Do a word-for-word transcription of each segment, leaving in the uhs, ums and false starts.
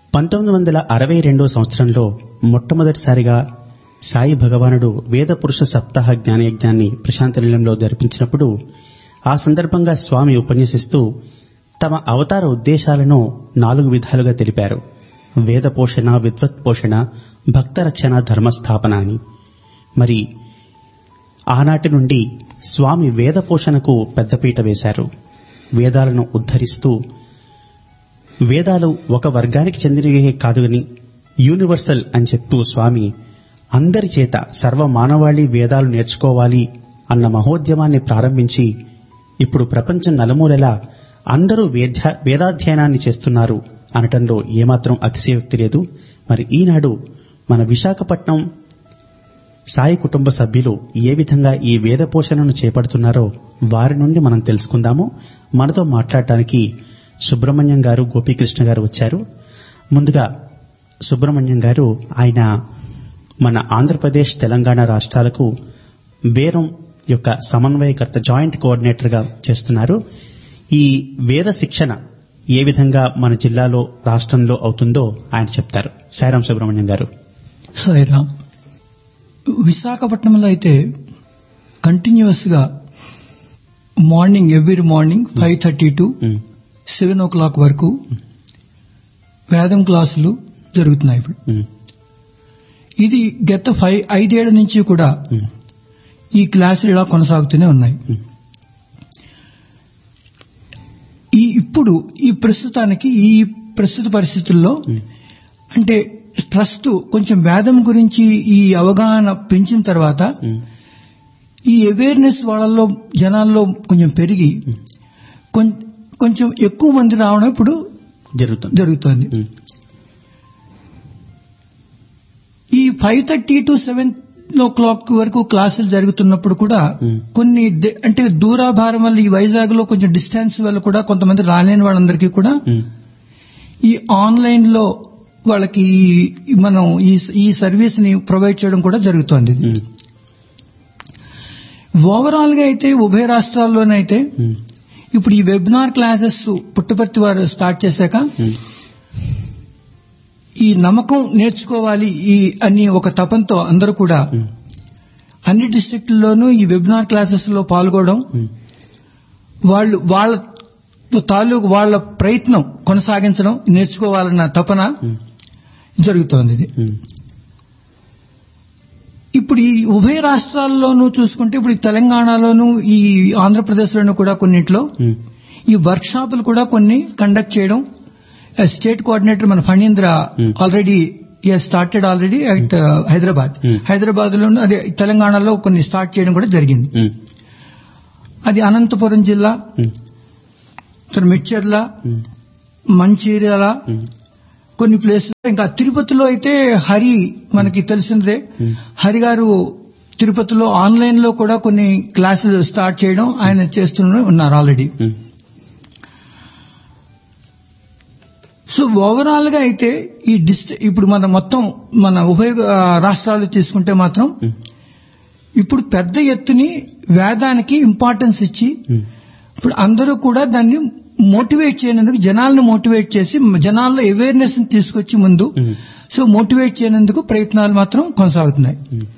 పంతొమ్మిది వందల అరవై రెండో సంవత్సరంలో మొట్టమొదటిసారిగా సాయి భగవానుడు వేద పురుష సప్తాహ జ్ఞానయజ్ఞాన్ని ప్రశాంతనిలయంలో జరిపించినప్పుడు ఆ సందర్భంగా స్వామి ఉపన్యసిస్తూ తమ అవతార ఉద్దేశాలను నాలుగు విధాలుగా తెలిపారు. వేద పోషణ, విద్వత్ పోషణ, భక్త రక్షణ, ధర్మస్థాపన అని. మరి ఆనాటి నుండి స్వామి వేద పోషణకు పెద్దపీట వేశారు. వేదాలను ఉద్ధరిస్తూ వేదాలు ఒక వర్గానికి చెందినవే కాదుని యూనివర్సల్ అని చెప్తూ స్వామి అందరి చేత సర్వ మానవాళి వేదాలు నేర్చుకోవాలి అన్న మహోద్యమాన్ని ప్రారంభించి ఇప్పుడు ప్రపంచం నలుమూలలా అందరూ వేద వేదాధ్యయనాన్ని చేస్తున్నారు అనటంలో ఏమాత్రం అతిశయోక్తి లేదు. మరి ఈనాడు మన విశాఖపట్నం సాయి కుటుంబ సభ్యులు ఏ విధంగా ఈ వేద పోషణను చేపడుతున్నారో వారి నుండి మనం తెలుసుకుందాము. మనతో మాట్లాడటానికి సుబ్రహ్మణ్యం గారు, గోపీకృష్ణ గారు వచ్చారు. ముందుగా సుబ్రహ్మణ్యం గారు, ఆయన మన ఆంధ్రప్రదేశ్, తెలంగాణ రాష్ట్రాలకు బేరం యొక్క సమన్వయకర్త, జాయింట్ కోఆర్డినేటర్గా చేస్తున్నారు. ఈ వేద శిక్షణ ఏ విధంగా మన జిల్లాలో, రాష్ట్రంలో అవుతుందో ఆయన చెప్తారు. సాయిరాం సుబ్రహ్మణ్యం గారు. సాయిరాం. విశాఖపట్నంలో అయితే కంటిన్యూస్ గా morning every morning five thirty to seven oh clock వరకు వేదం క్లాసులు జరుగుతున్నాయి. ఇప్పుడు ఇది గత ఫైవ్ ఐదేళ్ల నుంచి కూడా ఈ క్లాసులు ఇలా కొనసాగుతూనే ఉన్నాయి. ఈ ఇప్పుడు ఈ ప్రస్తుతానికి ఈ ప్రస్తుత పరిస్థితుల్లో అంటే ట్రస్ట్ కొంచెం వేదం గురించి ఈ అవగాహన పెంచిన తర్వాత ఈ అవేర్నెస్ వాళ్ళల్లో, జనాల్లో కొంచెం పెరిగి కొంచెం ఎక్కువ మంది రావడం ఇప్పుడు జరుగుతుంది. ఈ five thirty to seven oh clock వరకు క్లాసులు జరుగుతున్నప్పుడు కూడా కొన్ని అంటే దూరాభారం వల్ల ఈ వైజాగ్ లో కొంచెం డిస్టెన్స్ వల్ల కూడా కొంతమంది రాలేని వాళ్ళందరికీ కూడా ఈ ఆన్లైన్ లో వాళ్ళకి మనం ఈ సర్వీస్ ని ప్రొవైడ్ చేయడం కూడా జరుగుతోంది. ఓవరాల్ గా అయితే ఉభయ రాష్ట్రాల్లోనైతే ఇప్పుడు ఈ వెబినార్ క్లాసెస్ పుట్టపర్తి వారు స్టార్ట్ చేశాక ఈ నమ్మకం నేర్చుకోవాలి ఈ అని ఒక తపంతో అందరూ కూడా అన్ని డిస్ట్రిక్ట్లలోనూ ఈ వెబినార్ క్లాసెస్ లో పాల్గొనడం, వాళ్ళు వాళ్ళ తాలూకు వాళ్ళ ప్రయత్నం కొనసాగించడం, నేర్చుకోవాలన్న తపన జరుగుతోంది. ఇది ఇప్పుడు ఈ ఉభయ రాష్ట్రాల్లోనూ చూసుకుంటే ఇప్పుడు తెలంగాణలోనూ ఈ ఆంధ్రప్రదేశ్ లోనూ కూడా కొన్నిట్లో ఈ వర్క్ షాపులు కూడా కొన్ని కండక్ట్ చేయడం స్టేట్ కోఆర్డినేటర్ మన Phanindra already started already at Hyderabad Hyderabad లోను అదే తెలంగాణలో కొన్ని స్టార్ట్ చేయడం కూడా జరిగింది. అది అనంతపురం జిల్లా, మిడ్చర్ల, మంచిర్యాల కొన్ని ప్లేసులు, ఇంకా తిరుపతిలో అయితే హరి మనకి తెలిసిందే, హరి గారు తిరుపతిలో ఆన్లైన్ లో కూడా కొన్ని క్లాసులు స్టార్ట్ చేయడం ఆయన చేస్తూనే ఉన్నారు ఆల్రెడీ. సో ఓవరాల్ గా అయితే ఈ డిస్ట్రిక్ట్ ఇప్పుడు మన మొత్తం మన ఉభయ రాష్ట్రాలు తీసుకుంటే మాత్రం ఇప్పుడు పెద్ద ఎత్తుని వేదానికి ఇంపార్టెన్స్ ఇచ్చి ఇప్పుడు అందరూ కూడా దాన్ని మోటివేట్ చేయనందుకు, జనాలను మోటివేట్ చేసి జనాల్లో అవేర్నెస్ తీసుకొచ్చి ముందు సో మోటివేట్ చేయనందుకు ప్రయత్నాలు మాత్రం కొనసాగుతున్నాయి.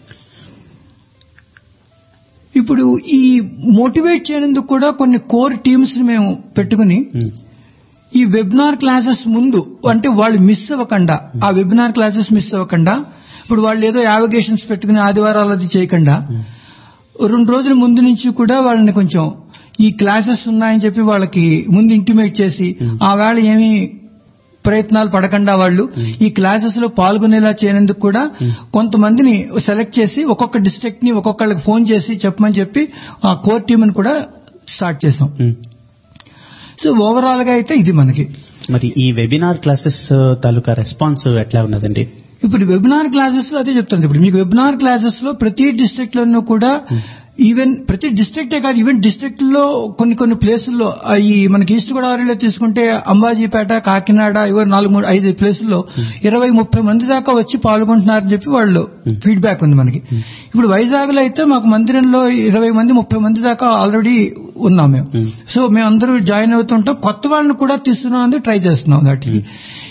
ఇప్పుడు ఈ మోటివేట్ చేయనందుకు కూడా కొన్ని కోర్ టీమ్స్ ని మేము పెట్టుకుని ఈ వెబినార్ క్లాసెస్ ముందు అంటే వాళ్ళు మిస్ అవ్వకుండా, ఆ వెబినార్ క్లాసెస్ మిస్ అవ్వకుండా, ఇప్పుడు వాళ్ళు ఏదో యావిగేషన్స్ పెట్టుకుని ఆదివారాలు అది చేయకుండా రెండు రోజుల ముందు నుంచి కూడా వాళ్ళని కొంచెం ఈ క్లాసెస్ ఉన్నాయని చెప్పి వాళ్ళకి ముందు ఇంటిమేట్ చేసి ఆ వేళ ఏమీ ప్రయత్నాలు పడకుండా వాళ్ళు ఈ క్లాసెస్ లో పాల్గొనేలా చేయనందుకు కూడా కొంతమందిని సెలెక్ట్ చేసి ఒక్కొక్క డిస్ట్రిక్ట్ ని ఒక్కొక్కళ్ళకి ఫోన్ చేసి చెప్పమని చెప్పి ఆ కోర్ టీమ్ ని కూడా స్టార్ట్ చేసాం. సో ఓవరాల్ గా అయితే ఇది మనకి. మరి ఈ వెబినార్ క్లాసెస్ తాలూకా రెస్పాన్స్ ఎట్లా ఉన్నదండి? ఇప్పుడు వెబినార్ క్లాసెస్ లో అదే చెప్తాను. ఇప్పుడు మీకు వెబినార్ క్లాసెస్ లో ప్రతి డిస్ట్రిక్ట్ లోనూ కూడా ఈవెన్ ప్రతి డిస్ట్రిక్టే కాదు, ఈవెన్ డిస్ట్రిక్ట్ లో కొన్ని కొన్ని ప్లేసుల్లో ఈ మనకి ఈస్ట్ గోదావరిలో తీసుకుంటే అంబాజీపేట, కాకినాడ ఇవో నాలుగు మూడు ఐదు ప్లేసుల్లో ఇరవై ముప్పై మంది దాకా వచ్చి పాల్గొంటున్నారని చెప్పి వాళ్ళు ఫీడ్బ్యాక్ ఉంది మనకి. ఇప్పుడు వైజాగ్ లో అయితే మాకు మందిరంలో ఇరవై మంది ముప్పై మంది దాకా ఆల్రెడీ ఉన్నాం మేము. సో మేము అందరూ జాయిన్ అవుతుంటాం, కొత్త వాళ్ళని కూడా తీసుకున్నాం, ట్రై చేస్తున్నాం. దాటికి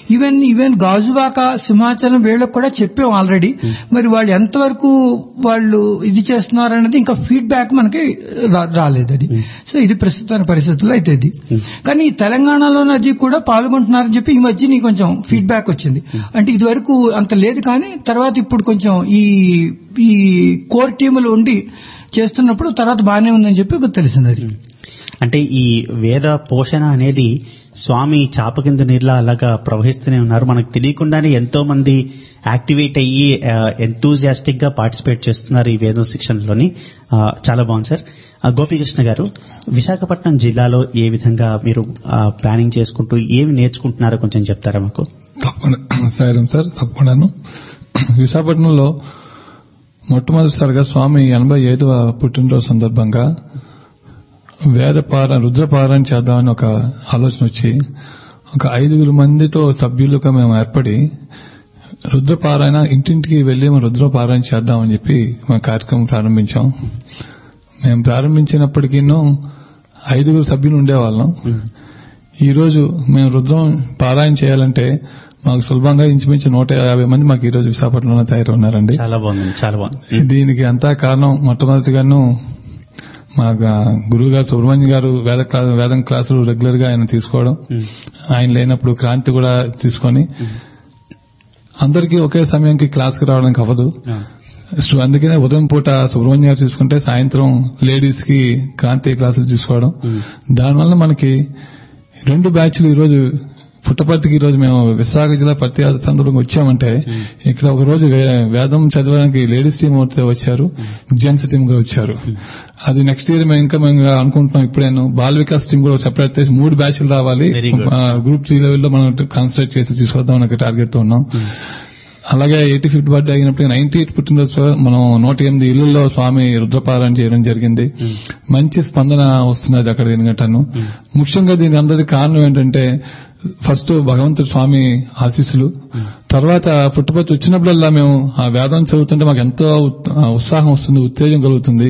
ఈవెన్ ఈవెన్ గాజువాక సింహాచలం వీళ్ళకి కూడా చెప్పాం ఆల్రెడీ. మరి వాళ్ళు ఎంతవరకు వాళ్ళు ఇది చేస్తున్నారు అనేది ఇంకా ఫీడ్బ్యాక్ మనకి రా- రాలేదు అది. సో ఇది ప్రస్తుత పరిస్థితుల్లో అయితే ఇది. కానీ ఈ తెలంగాణలోనే అది కూడా పాల్గొంటున్నారని చెప్పి ఈ మధ్య నీకు కొంచెం ఫీడ్బ్యాక్ వచ్చింది. అంటే ఇది వరకు అంత లేదు, కానీ తర్వాత ఇప్పుడు కొంచెం ఈ ఈ కోర్ టీములు ఉండి చేస్తున్నప్పుడు తర్వాత బాగానే ఉందని చెప్పి తెలిసింది అది. అంటే ఈ వేద పోషణ అనేది స్వామి చాప కింద నీళ్ళ అలాగా ప్రవహిస్తూనే ఉన్నారు. మనకు తెలియకుండానే ఎంతో మంది యాక్టివేట్ అయ్యి ఎంతూజియాస్టిక్ గా పార్టిసిపేట్ చేస్తున్నారు ఈ వేదం శిక్షణలోని. ఆ, చాలా బాగుంది సార్. ఆ, గోపీకృష్ణ గారు, విశాఖపట్నం జిల్లాలో ఏ విధంగా మీరు ప్లానింగ్ చేసుకుంటూ ఏమి నేర్చుకుంటున్నారో కొంచెం చెప్తారా మాకు? తప్పకుండా సాయం సార్, తప్పకుండాను. విశాఖపట్నంలో మొట్టమొదటిసారిగా స్వామి ఎనభై ఐదవ పుట్టినరోజు సందర్భంగా వేదపార రుద్రపారాయణ చేద్దామని ఒక ఆలోచన వచ్చి ఒక ఐదుగురు మందితో సభ్యులుగా మేము ఏర్పడి రుద్రపారాయణ ఇంటింటికి వెళ్లి మేము రుద్రపారాయణ చేద్దామని చెప్పి మా కార్యక్రమం ప్రారంభించాం. మేము ప్రారంభించినప్పటికీ ఐదుగురు సభ్యులు ఉండేవాళ్ళం. ఈ రోజు మేము రుద్రం పారాయణ చేయాలంటే మాకు సులభంగా ఇంచుమించు నూట యాభై మంది మాకు ఈ రోజు విశాఖపట్నంలో తయారు ఉన్నారండి. చాలా బాగుంది, చాలా బాగుంది. దీనికి అంతా కారణం మొట్టమొదటిగాను మా గురువు గారు సుబ్రహ్మణ్యం గారు వేద క్లాస్ వేదం క్లాసులు రెగ్యులర్ గా ఆయన తీసుకోవడం, ఆయన లేనప్పుడు క్రాంతి కూడా తీసుకొని అందరికీ ఒకే సమయానికి క్లాస్కి రావడానికి అవ్వదు. అందుకనే ఉదయం పూట సుబ్రహ్మణ్యం గారు తీసుకుంటే సాయంత్రం లేడీస్ కి క్రాంతి క్లాసులు తీసుకోవడం. దానివల్ల మనకి రెండు బ్యాచ్లు ఈ రోజు పుట్టపర్తికి ఈ రోజు మేము విశాఖ జిల్లా పత్తి సందర్భంగా వచ్చామంటే ఇక్కడ ఒక రోజు వేదం చదవడానికి లేడీస్ టీం వచ్చారు, జెంట్స్ టీం కూడా వచ్చారు. అది నెక్స్ట్ ఇయర్ మేము ఇంకా మేము అనుకుంటున్నాం. ఇప్పుడేను బాల వికాస్ టీం కూడా సెపరేట్ చేసి మూడు బ్యాచ్లు రావాలి, గ్రూప్ త్రీ లెవెల్లో మనం కాన్సన్ట్రేట్ చేసి తీసుకొద్దాం అనే టార్గెట్ తో ఉన్నాం. అలాగే ఎయిటీ ఫిఫ్త్ బర్త్డే అయినప్పుడు నైన్టీ ఎయిట్ పుట్టినరోజు మనం నూట ఎనిమిది ఇళ్లలో స్వామి రుద్రపారాయణ చేయడం జరిగింది. మంచి స్పందన వస్తున్నది అక్కడ దీనికంటాను. ముఖ్యంగా దీని అందరికి కారణం ఏంటంటే ఫస్ట్ భగవంతుడు స్వామి ఆశీస్సులు, తర్వాత పుట్టపర్తి వచ్చినప్పుడల్లా మేము ఆ వేదం చదువుతుంటే మాకు ఎంతో ఉత్సాహం వస్తుంది, ఉత్తేజం కలుగుతుంది.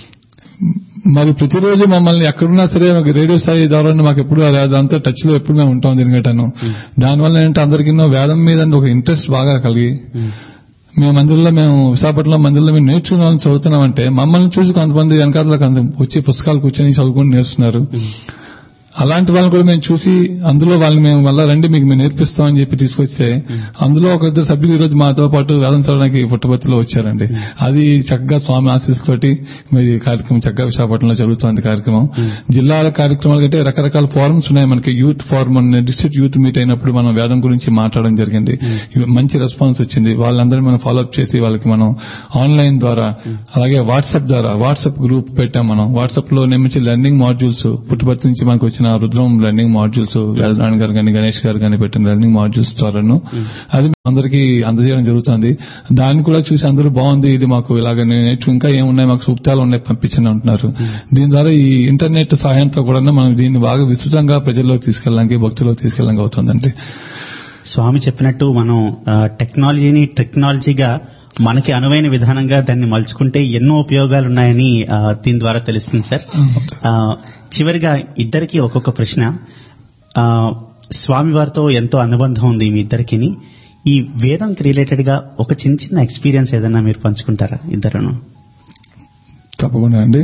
మరి ప్రతిరోజు మమ్మల్ని ఎక్కడున్నా సరే మాకు రేడియో స్థాయి ద్వారా మాకు ఎప్పుడు అదంతా టచ్ లో ఎప్పుడు మేము ఉంటాం దీనికంటాను. దానివల్ల ఏంటంటే అందరికీ వేదం మీద ఒక ఇంట్రెస్ట్ బాగా కలిగి మేము మందిరంలో మేము విశాఖపట్నంలో మందిరంలో మేము నేర్చుకున్న వాళ్ళని చదువుతున్నామంటే మమ్మల్ని చూసి కొంతమంది వెనకాల వచ్చి పుస్తకాలు కూర్చొని చదువుకుని నేర్చున్నారు. అలాంటి వాళ్ళని కూడా మేము చూసి అందులో వాళ్ళని మేము మళ్ళా రండి మీకు మేము నేర్పిస్తామని చెప్పి తీసుకొస్తే అందులో ఒక ఇద్దరు సభ్యులు ఈరోజు మాతో పాటు వేదం చదవడానికి పుట్టపర్తిలో వచ్చారండి. అది చక్కగా స్వామి ఆశీస్సుతోటి మరి కార్యక్రమం చక్కగా విశాఖపట్నంలో జరుగుతోంది కార్యక్రమం. జిల్లాల కార్యక్రమాలు కంటే రకరకాల ఫోరమ్స్ ఉన్నాయి. మనకి youth forum district youth meet అయినప్పుడు మనం వేదం గురించి మాట్లాడడం జరిగింది. మంచి రెస్పాన్స్ వచ్చింది. వాళ్ళందరినీ మనం ఫాలోఅప్ చేసి వాళ్ళకి మనం ఆన్లైన్ ద్వారా అలాగే వాట్సాప్ ద్వారా వాట్సాప్ గ్రూప్ పెట్టాం. మనం వాట్సాప్ లో నుంచి లెర్నింగ్ మాడ్యూల్స్ పుట్టపర్తి నుంచి మనకు వచ్చిన రుద్రం లెర్నింగ్ మాడ్యూల్స్ వేదనారాయణ గారు కానీ గణేష్ గారు కానీ పెట్టిన లెర్నింగ్ మాడ్యూల్స్ ద్వారాను అది అందరికీ అందజేయడం జరుగుతుంది. దాన్ని కూడా చూసి అందరూ బాగుంది, ఇది మాకు ఇలాగ నేర్చు ఇంకా ఏమున్నాయి మాకు సూక్తాలు ఉన్నాయి పంపించండి అంటున్నారు. దీని ద్వారా ఈ ఇంటర్నెట్ సహాయంతో కూడా మనం దీన్ని బాగా విస్తృతంగా ప్రజల్లో తీసుకెళ్ళడానికి భక్తుల్లో తీసుకెళ్ళడానికి అవుతుందండి. స్వామి చెప్పినట్టు మనం టెక్నాలజీని టెక్నాలజీగా మనకి అనువైన విధానంగా దాన్ని మలుచుకుంటే ఎన్నో ఉపయోగాలు ఉన్నాయని దీని ద్వారా తెలుస్తుంది సార్. చివరిగా ఇద్దరికి ఒక్కొక్క ప్రశ్న. స్వామివారితో ఎంతో అనుబంధం ఉంది మీ ఇద్దరికి. ఈ వేదంకి రిలేటెడ్ గా ఒక చిన్న చిన్న ఎక్స్పీరియన్స్ ఏదన్నా మీరు పంచుకుంటారా ఇద్దరును? తప్పకుండా అండి.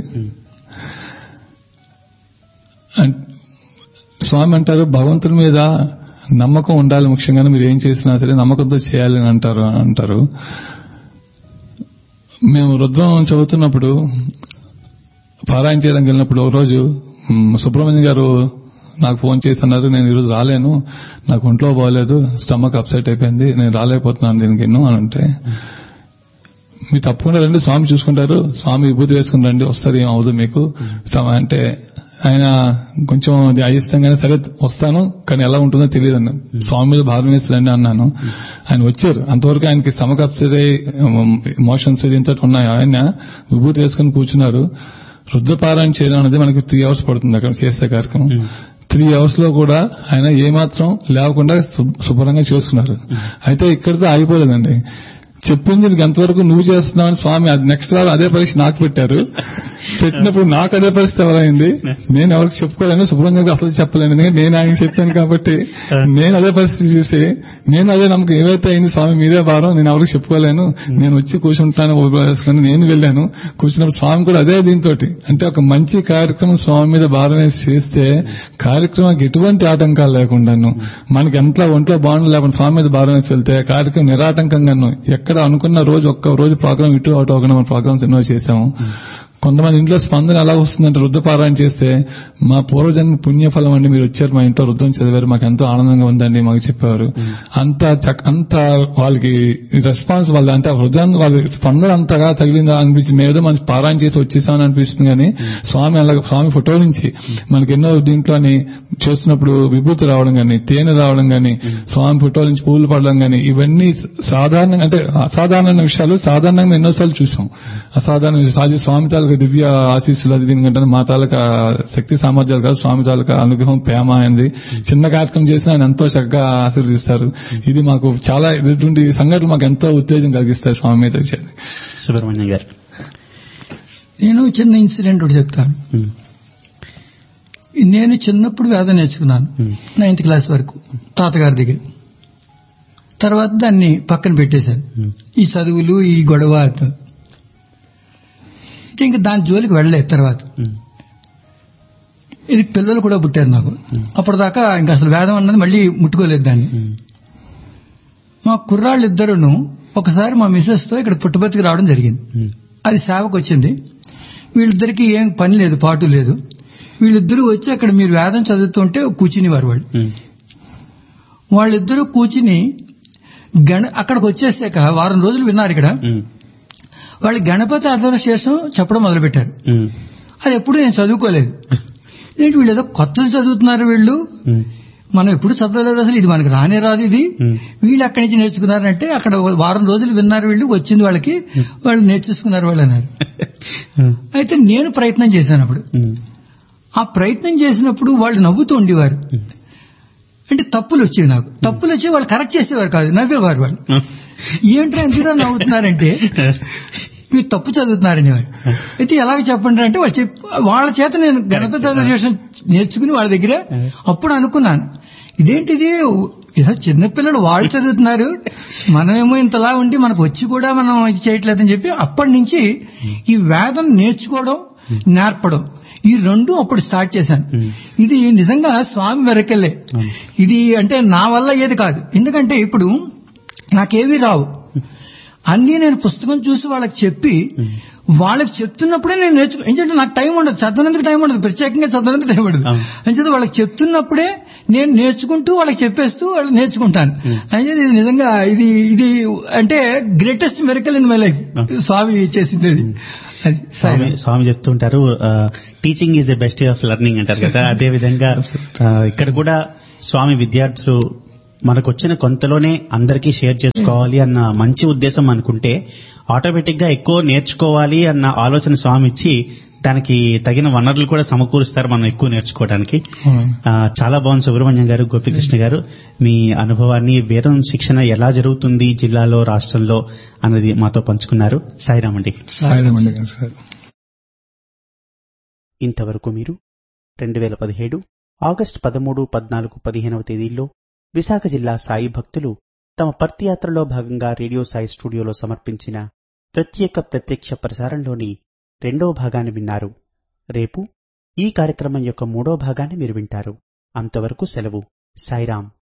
స్వామి అంటారు భగవంతుడి మీద నమ్మకం ఉండాలి, ముఖ్యంగా మీరు ఏం చేసినా సరే నమ్మకంతో చేయాలని అంటారు అంటారు మేము రుద్రం చదువుతున్నప్పుడు పారాయణ చేయడానికి వెళ్ళినప్పుడు ఒక రోజు సుబ్రహ్మణ్యం గారు నాకు ఫోన్ చేసి అన్నారు, నేను ఈరోజు రాలేను, నాకు ఒంట్లో బాగోలేదు, స్టమక్ అప్సెట్ అయిపోయింది, నేను రాలేకపోతున్నాను దీనికి ఎన్నో అని అంటే, మీరు తప్పకుండా రండి స్వామి చూసుకుంటారు, స్వామి విభూతి వేసుకుని రండి వస్తారు, ఏం అవదు మీకు అంటే ఆయన కొంచెం అయిష్టంగానే సరే వస్తాను కానీ ఎలా ఉంటుందో తెలియదు అన్న స్వామి మీద భారం వేసి రండి అన్నాను. ఆయన వచ్చారు. అంతవరకు ఆయనకి స్టమక్ అప్సెట్ అయ్యి మోషన్స్ దీంతో ఉన్నాయి. ఆయన విభూతి వేసుకుని కూర్చున్నారు. రుద్రపారాయణ చేయడం అనేది మనకి త్రీ అవర్స్ పడుతుంది అక్కడ చేసే కార్యక్రమం. త్రీ అవర్స్ లో కూడా ఆయన ఏమాత్రం లేకుండా శుభ్రంగా చేసుకున్నారు. అయితే ఇక్కడితో ఆగిపోలేదండి. చెప్పింది నీకు ఎంతవరకు నువ్వు చేస్తున్నావు అని స్వామి అది నెక్స్ట్ వారం అదే పరీక్ష నాకు పెట్టారు. పెట్టినప్పుడు నాకు అదే పరిస్థితి ఎవరైంది, నేను ఎవరికి చెప్పుకోలేను, సుబ్రహ్మణ్యం అసలు చెప్పలేను, ఎందుకంటే నేను ఆయన చెప్పాను కాబట్టి నేను అదే పరిస్థితి చూసి నేను అదే నమ్మకం ఏవైతే అయింది స్వామి మీదే భారం, నేను ఎవరికి చెప్పుకోలేను, నేను వచ్చి కూర్చుంటాను వేసుకుని నేను వెళ్ళాను. కూర్చున్నప్పుడు స్వామి కూడా అదే దీంతో అంటే ఒక మంచి కార్యక్రమం స్వామి మీద భారం వేసి చేస్తే కార్యక్రమానికి ఎటువంటి ఆటంకాలు లేకుండాను, మనకి ఎంత ఒంట్లో బాగుండు లేకుండా స్వామి మీద భారం వేసి వెళ్తే కార్యక్రమం నిరాటంకంగాను ఎక్కడ అనుకున్న రోజు ఒక్క రోజు ప్రోగ్రామ్ ఇటు అవుట్ అవకుండా మన ప్రోగ్రామ్స్ ఎన్నో చేశాము. కొంతమంది ఇంట్లో స్పందన ఎలా వస్తుందంటే రుద్రపారాయణ చేస్తే మా పూర్వజన్మ పుణ్యఫలం అండి, మీరు వచ్చారు మా ఇంట్లో రుద్రం చదివారు, మాకు ఎంతో ఆనందంగా ఉందండి మాకు చెప్పారు. అంత అంత వాళ్ళకి రెస్పాన్స్ వాళ్ళ అంటే హృదయం వాళ్ళ స్పందన అంతగా తగిలిందా అనిపించింది. మేమేదో మంచి పారాయణ చేసి వచ్చేసామని అనిపిస్తుంది. కానీ స్వామి అలా స్వామి ఫోటో నుంచి మనకి ఎన్నో దీంట్లోని చేస్తున్నప్పుడు విభూతి రావడం కానీ, తేనె రావడం కానీ, స్వామి ఫోటో నుంచి పూలు పడడం కానీ, ఇవన్నీ సాధారణంగా అంటే అసాధారణ విషయాలు సాధారణంగా ఎన్నోసార్లు చూసాం. అసాధారణ సాధి స్వామి తాలూకా దివ్య ఆశీస్సులు అది దీనికంటే మా తాలూకా శక్తి సామర్థ్యాలు కాదు, స్వామి తాలూకా అనుగ్రహం ప్రేమ అనేది చిన్న కార్యక్రమం చేసినా ఆయన ఎంతో చక్కగా ఆశీర్వదిస్తారు. ఇది మాకు చాలా ఇటువంటి సంఘటనలు మాకు ఎంతో ఉత్తేజం కలిగిస్తాయి స్వామి మీద. సుబ్రహ్మణ్యం గారు, నేను చిన్న ఇన్సిడెంట్ ఒకటి చెప్తాను. నేను చిన్నప్పుడు వేదం నేర్చుకున్నాను నైన్త్ క్లాస్ వరకు తాతగారి దగ్గర. తర్వాత దాన్ని పక్కన పెట్టేశాను, ఈ చదువులు ఈ గొడవ. ఇంకా దాని జోలికి వెళ్ళలేదు. తర్వాత ఇది పిల్లలు కూడా పుట్టారు నాకు. అప్పటిదాకా ఇంకా అసలు వేదం అన్నది మళ్ళీ ముట్టుకోలేదు దాన్ని. మా కుర్రాళ్ళు ఇద్దరును ఒకసారి మా మిసెస్ తో ఇక్కడ పుట్టబతికి రావడం జరిగింది. అది సేవకు వచ్చింది. వీళ్ళిద్దరికి ఏం పని లేదు, పాటు లేదు. వీళ్ళిద్దరూ వచ్చి అక్కడ మీరు వేదం చదువుతుంటే కూర్చునేవారు వాళ్ళు. వాళ్ళిద్దరూ కూర్చుని గణ అక్కడికి వచ్చేసాక వారం రోజులు విన్నారు ఇక్కడ. వాళ్ళు గణపతి అధర్వశేషం చెప్పడం మొదలుపెట్టారు. అది ఎప్పుడు నేను చదువుకోలేదు. ఏంటి వీళ్ళు ఏదో కొత్తది చదువుతున్నారు, వీళ్ళు మనం ఎప్పుడు చదవలేదు, అసలు ఇది మనకి రానే రాదు, ఇది వీళ్ళు అక్కడి నుంచి నేర్చుకున్నారంటే అక్కడ వారం రోజులు విన్నారు వీళ్ళు, వచ్చింది వాళ్ళకి, వాళ్ళు నేర్చేసుకున్నారు వాళ్ళు అన్నారు. అయితే నేను ప్రయత్నం చేశాను. అప్పుడు ఆ ప్రయత్నం చేసినప్పుడు వాళ్ళు నవ్వుతూ ఉండేవారు. అంటే తప్పులు వచ్చేవి నాకు. తప్పులు వచ్చి వాళ్ళు కరెక్ట్ చేసేవారు కాదు, నవ్వేవారు వాళ్ళు. ఏంటో ఎందుకు నవ్వుతున్నారంటే మీరు తప్పు చదువుతున్నారని వాడు. అయితే ఎలాగ చెప్పండి అంటే వాళ్ళు చెప్పి వాళ్ళ చేత నేను గణపతి అధర్వశేషం నేర్చుకుని వాళ్ళ దగ్గర అప్పుడు అనుకున్నాను, ఇదేంటిది ఏదో చిన్నపిల్లలు వాళ్ళు చదువుతున్నారు, మనమేమో ఇంతలా ఉండి మనకు వచ్చి కూడా మనం ఇది చేయట్లేదని చెప్పి అప్పటి నుంచి ఈ వేదం నేర్చుకోవడం నేర్పడం ఈ రెండు అప్పుడు స్టార్ట్ చేశాను. ఇది నిజంగా స్వామి వెరకెళ్ళే. ఇది అంటే నా వల్ల ఏది కాదు, ఎందుకంటే ఇప్పుడు నాకేవీ రావు, అన్నీ నేను పుస్తకం చూసి వాళ్ళకి చెప్పి వాళ్ళకి చెప్తున్నప్పుడే నేను నేర్చుకో. ఎందుకంటే నాకు టైం ఉండదు, చదవనందుకు టైం ఉండదు, ప్రత్యేకంగా చదవనందుకు టైం ఉండదు. అంచేది వాళ్ళకి చెప్తున్నప్పుడే నేను నేర్చుకుంటూ వాళ్ళకి చెప్పేస్తూ వాళ్ళు నేర్చుకుంటాను. అంటే ఇది నిజంగా ఇది ఇది అంటే greatest miracle in my life స్వామి చేసింది. అది స్వామి స్వామి చెప్తుంటారు, teaching is the best way of learning అంటారు కదా. అదే విధంగా ఇక్కడ కూడా స్వామి విద్యార్థులు మనకు వచ్చిన కొంతలోనే అందరికీ షేర్ చేసుకోవాలి అన్న మంచి ఉద్దేశం అనుకుంటే ఆటోమేటిక్ గా ఎక్కువ నేర్చుకోవాలి అన్న ఆలోచన స్వామి ఇచ్చి దానికి తగిన వనరులు కూడా సమకూరుస్తారు మనం ఎక్కువ నేర్చుకోవడానికి. చాలా బాగుంది సుబ్రహ్మణ్యం గారు, గోపికృష్ణ గారు, మీ అనుభవాన్ని వేదం శిక్షణ ఎలా జరుగుతుంది జిల్లాలో రాష్ట్రంలో అన్నది మాతో పంచుకున్నారు. సాయిరామ్ అండి. ఇంతవరకు మీరు రెండు వేల పదిహేడు ఆగస్టు పదమూడు పద్నాలుగు పదిహేనవ తేదీల్లో విశాఖ జిల్లా సాయి భక్తులు తమ పర్తియాత్రలో భాగంగా రేడియో సాయి స్టూడియోలో సమర్పించిన ప్రత్యేక ప్రత్యక్ష ప్రసారంలోని రెండో భాగాన్ని విన్నారు. రేపు ఈ కార్యక్రమం యొక్క మూడో భాగాన్ని మీరు వింటారు. అంతవరకు సెలవు. సాయిరాం.